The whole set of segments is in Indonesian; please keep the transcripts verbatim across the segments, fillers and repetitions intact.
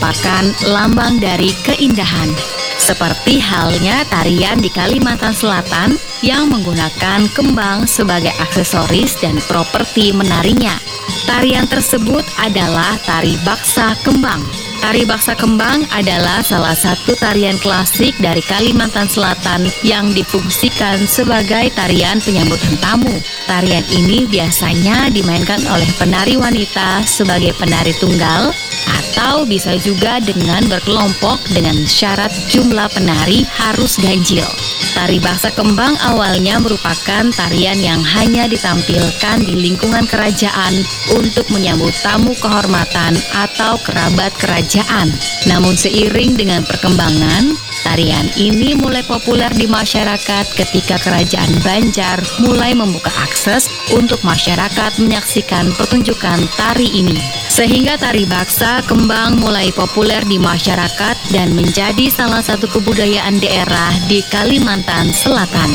merupakan lambang dari keindahan. Seperti halnya tarian di Kalimantan Selatan yang menggunakan kembang sebagai aksesoris dan properti menarinya. Tarian tersebut adalah tari baksa kembang. Tari baksa kembang adalah salah satu tarian klasik dari Kalimantan Selatan yang difungsikan sebagai tarian penyambutan tamu. Tarian ini biasanya dimainkan oleh penari wanita sebagai penari tunggal atau bisa juga dengan berkelompok dengan syarat jumlah penari harus ganjil. Tari baksa kembang awalnya merupakan tarian yang hanya ditampilkan di lingkungan kerajaan untuk menyambut tamu kehormatan atau kerabat kerajaan. Namun seiring dengan perkembangan, tarian ini mulai populer di masyarakat ketika Kerajaan Banjar mulai membuka akses untuk masyarakat menyaksikan pertunjukan tari ini. Sehingga tari baksa kembang mulai populer di masyarakat dan menjadi salah satu kebudayaan daerah di Kalimantan Selatan.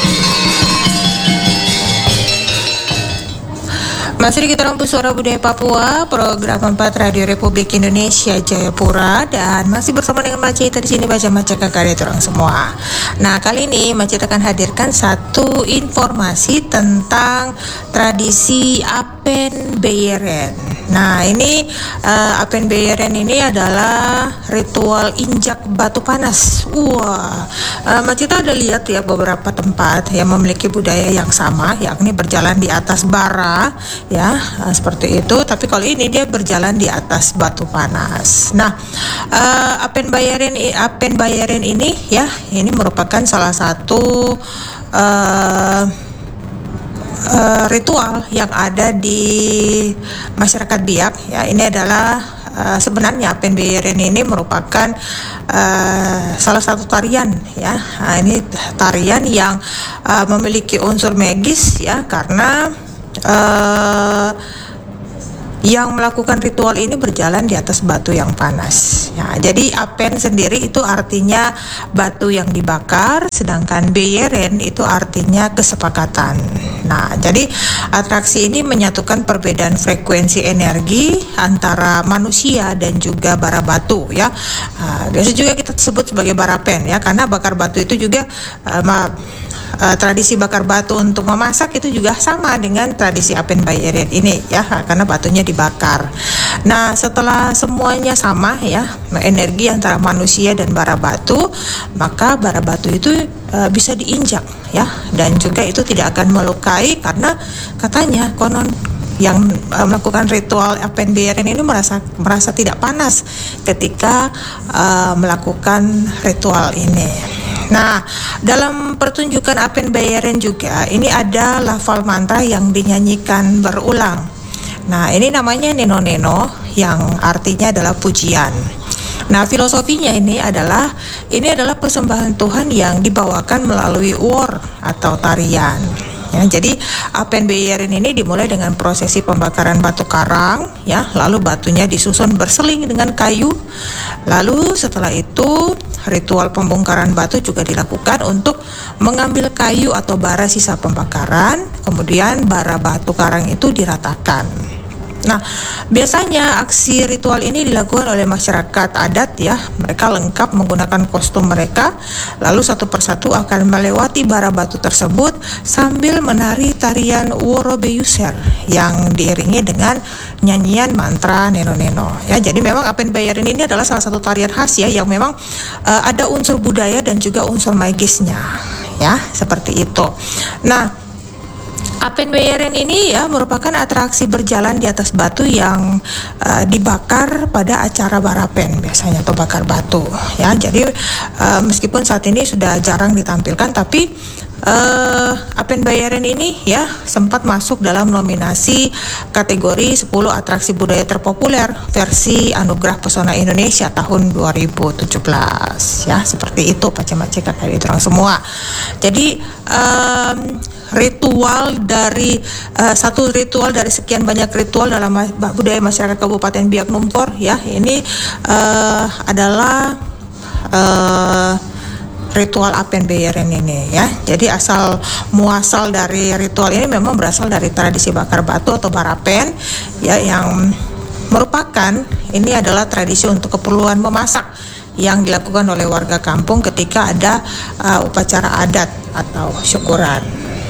Masih di Kita Rampu Suara Budaya Papua, program empat Radio Republik Indonesia Jayapura, dan masih bersama dengan Macita di sini baca maca kakak orang semua. Nah, kali ini Macita akan hadirkan satu informasi tentang tradisi Apen Bayeren. Nah, ini uh, Apen Bayeren ini adalah ritual injak batu panas. Wah, uh, Macita ada lihat ya beberapa tempat yang memiliki budaya yang sama, yakni berjalan di atas bara. Ya, seperti itu. Tapi kalau ini dia berjalan di atas batu panas. Nah, uh, Apen Bayeren, Apen Bayeren ini ya, ini merupakan salah satu uh, uh, ritual yang ada di masyarakat Biak. Ya, ini adalah uh, sebenarnya Apen Bayeren ini merupakan uh, salah satu tarian. Ya, nah, ini tarian yang uh, memiliki unsur magis ya, karena Uh, yang melakukan ritual ini berjalan di atas batu yang panas. Ya, jadi Apen sendiri itu artinya batu yang dibakar, sedangkan Bayeren itu artinya kesepakatan. Nah, jadi atraksi ini menyatukan perbedaan frekuensi energi antara manusia dan juga bara batu ya. Nah, biasa juga kita sebut sebagai barapen ya, karena bakar batu itu juga uh, ma- Uh, tradisi bakar batu untuk memasak itu juga sama dengan tradisi Apen Bayeren ini ya, karena batunya dibakar. Nah, setelah semuanya sama ya, energi antara manusia dan bara batu, maka bara batu itu uh, bisa diinjak ya, dan juga itu tidak akan melukai karena katanya konon yang uh, melakukan ritual Apen Bayeren ini merasa merasa tidak panas ketika uh, melakukan ritual ini. Nah, dalam pertunjukan Apen Bayeren juga ini ada lafal mantra yang dinyanyikan berulang. Nah, ini namanya Neno Neno yang artinya adalah pujian. Nah, filosofinya ini adalah ini adalah persembahan Tuhan yang dibawakan melalui war atau tarian. Ya, jadi Apen Bayeren ini dimulai dengan prosesi pembakaran batu karang, ya, lalu batunya disusun berseling dengan kayu. Lalu setelah itu ritual pembongkaran batu juga dilakukan untuk mengambil kayu atau bara sisa pembakaran, kemudian bara batu karang itu diratakan. Nah, biasanya aksi ritual ini dilakukan oleh masyarakat adat ya. Mereka lengkap menggunakan kostum mereka, lalu satu persatu akan melewati bara batu tersebut sambil menari tarian Woro Beyuser yang diiringi dengan nyanyian mantra Neno Neno. Ya, jadi memang Apen Bayeren ini adalah salah satu tarian khas ya, yang memang uh, ada unsur budaya dan juga unsur magisnya. Ya, seperti itu. Nah, Apen Bayeren ini ya merupakan atraksi berjalan di atas batu yang uh, dibakar pada acara barapen biasanya, atau bakar batu ya. Jadi uh, meskipun saat ini sudah jarang ditampilkan, tapi uh, Apen Bayeren ini ya sempat masuk dalam nominasi kategori sepuluh atraksi budaya terpopuler versi Anugerah Pesona Indonesia tahun dua ribu tujuh belas ya. Seperti itu pace-mace kakak orang semua. Jadi um, ritual dari uh, satu ritual dari sekian banyak ritual dalam ma- budaya masyarakat Kabupaten Biak Numfor ya, ini uh, adalah uh, ritual Apen Bayeren ini ya. Jadi asal muasal dari ritual ini memang berasal dari tradisi bakar batu atau barapen ya, yang merupakan ini adalah tradisi untuk keperluan memasak yang dilakukan oleh warga kampung ketika ada uh, upacara adat atau syukuran.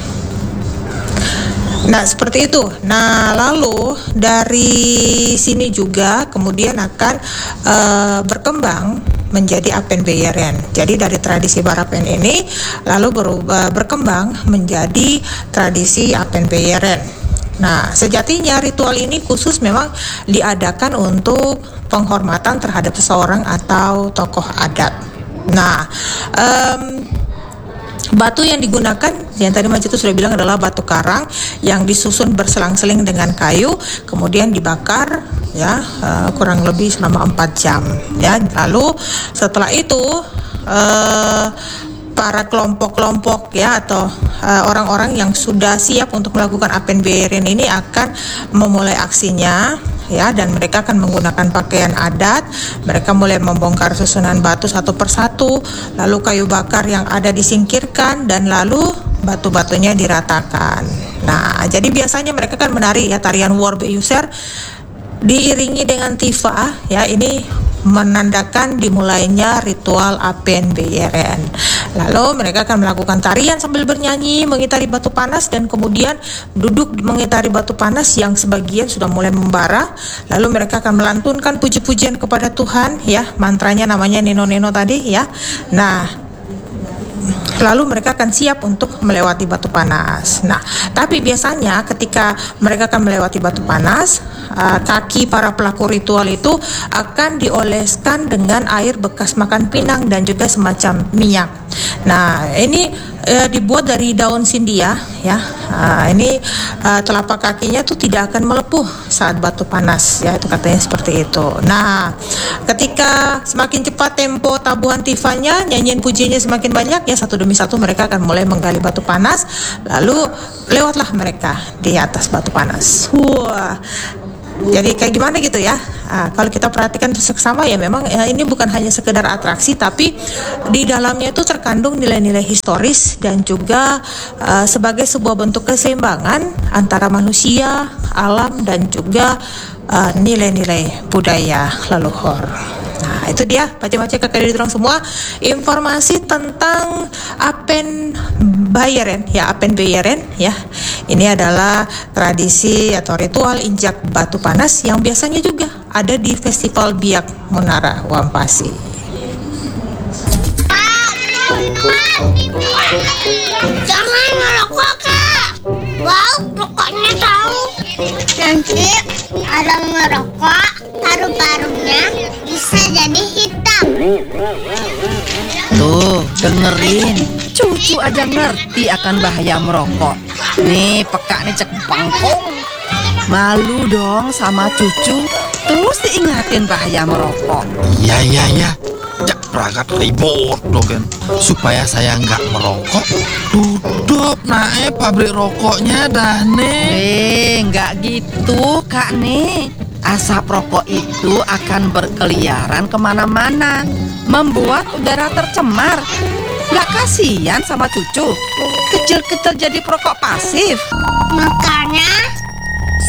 Nah, seperti itu. Nah, lalu dari sini juga kemudian akan uh, berkembang menjadi Apen Bayeren. Jadi dari tradisi Barapen ini lalu berubah berkembang menjadi tradisi Apen Bayeren. Nah, sejatinya ritual ini khusus memang diadakan untuk penghormatan terhadap seseorang atau tokoh adat. Nah, um, batu yang digunakan, yang tadi Maci itu sudah bilang, adalah batu karang yang disusun berselang-seling dengan kayu, kemudian dibakar ya uh, kurang lebih selama empat jam. Ya, lalu setelah itu uh, para kelompok-kelompok ya atau uh, orang-orang yang sudah siap untuk melakukan Apen Bayeren ini akan memulai aksinya. Ya, dan mereka akan menggunakan pakaian adat. Mereka mulai membongkar susunan batu satu persatu, lalu kayu bakar yang ada disingkirkan, dan lalu batu-batunya diratakan. Nah, jadi biasanya mereka kan menari ya tarian War Beyuser diiringi dengan tifa. Ya, ini menandakan dimulainya ritual Apen Bayeren. Lalu mereka akan melakukan tarian sambil bernyanyi mengitari batu panas, dan kemudian duduk mengitari batu panas yang sebagian sudah mulai membara. Lalu mereka akan melantunkan puji-pujian kepada Tuhan ya, mantranya namanya Neno-Neno tadi ya. Nah, lalu mereka akan siap untuk melewati batu panas. Nah, tapi biasanya ketika mereka akan melewati batu panas, uh, kaki para pelaku ritual itu akan dioleskan dengan air bekas makan pinang dan juga semacam minyak. Nah, ini uh, dibuat dari daun sindia ya. Uh, ini uh, telapak kakinya tuh tidak akan melepuh saat batu panas ya, itu katanya seperti itu. Nah, ketika semakin cepat tempo tabuhan tifanya, nyanyian pujinya semakin banyak ya, satu demi satu mereka akan mulai menggali batu panas, lalu lewatlah mereka di atas batu panas. Wah, jadi kayak gimana gitu ya. Nah, kalau kita perhatikan seksama ya, memang ya, ini bukan hanya sekedar atraksi, tapi di dalamnya itu terkandung nilai-nilai historis dan juga uh, sebagai sebuah bentuk keseimbangan antara manusia, alam, dan juga uh, nilai-nilai budaya leluhur. Nah, itu dia baca-baca kakak dari orang semua informasi tentang Apen Bayeren ya, Apen Bayeren ya. Ini adalah tradisi atau ritual injak batu panas yang biasanya juga ada di Festival Biak Munara Wampasi. Jangan merokok, Kak. Wow, rokoknya tahu. Nanti orang merokok, paru-parunya bisa jadi hitam. Tuh, dengerin. Cucu aja ngerti akan bahaya merokok. Nih, peka nih cek pangkong. Malu dong sama cucu. Terus diingatin bahaya merokok. Iya, iya, iya. Jak perangkat ribut dong kan. Supaya saya nggak merokok, tutup naik pabrik rokoknya dah nih. Eh, nggak gitu kak nih. Asap rokok itu akan berkeliaran kemana-mana, membuat udara tercemar. Nggak kasihan sama cucu? Kecil-kecil jadi perokok pasif. Makanya